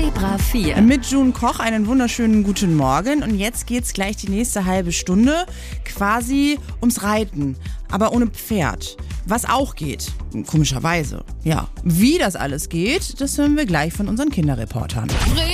Zebra 4. Mit June Koch einen wunderschönen guten Morgen. Und jetzt geht's gleich die nächste halbe Stunde quasi ums Reiten, aber ohne Pferd. Was auch geht, komischerweise. Ja, wie das alles geht, das hören wir gleich von unseren Kinderreportern.